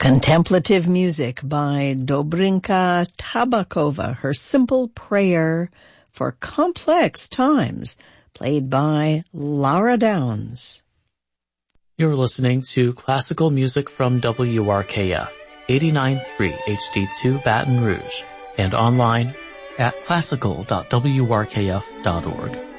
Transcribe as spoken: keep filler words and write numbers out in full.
Contemplative music by Dobrinka Tabakova, her simple prayer for complex times, played by Lara Downs. You're listening to classical music from W R K F, eighty-nine point three H D two Baton Rouge, and online at classical dot w r k f dot org.